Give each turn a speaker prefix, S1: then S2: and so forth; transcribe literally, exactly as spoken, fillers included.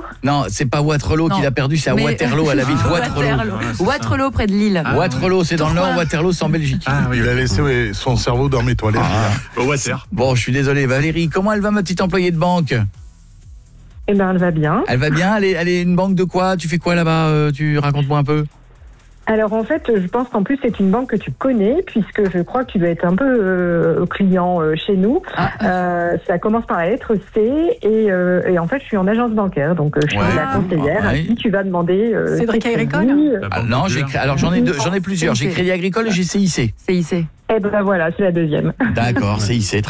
S1: Waterloo?
S2: Non, c'est pas Waterloo
S3: Non.
S2: qu'il a perdu, c'est à
S3: Mais-
S2: Waterloo, elle habite Waterloo.
S3: Waterloo,
S4: Voilà, c'est
S3: Waterloo près de Lille.
S4: Ah,
S2: Waterloo, c'est dans le
S3: Pourquoi
S2: nord, Waterloo, c'est en Belgique.
S4: Ah oui,
S5: Il a laissé ouais, son cerveau dans mes toilettes.
S2: Ah.
S4: au water.
S2: Bon, je suis désolé. Valérie, comment elle va, ma petite employée de banque?
S1: Eh ben, elle va bien.
S2: Elle va bien? Elle est, elle est une banque de quoi? Tu fais quoi là-bas? euh, Tu raconte-moi un peu.
S1: Alors en fait, je pense qu'en plus c'est une banque que tu connais puisque je crois que tu dois être un peu euh, client euh, chez nous.
S3: Ah.
S1: Euh, ça commence par la lettre C et, euh, et en fait je suis en agence bancaire, donc euh, je suis
S2: Ouais.
S1: la conseillère.
S2: Ouais.
S1: À qui tu vas demander euh,
S3: Cédric
S1: tes
S3: Agricole
S1: crédits, euh,
S4: La
S2: Ah,
S4: banque
S2: non,
S4: populaire.
S2: j'ai cré- alors j'en ai deux, j'en ai plusieurs. J'ai Crédit Agricole et j'ai C I C.
S3: C I C.
S1: Eh ben voilà, c'est la deuxième.
S2: D'accord, C I C.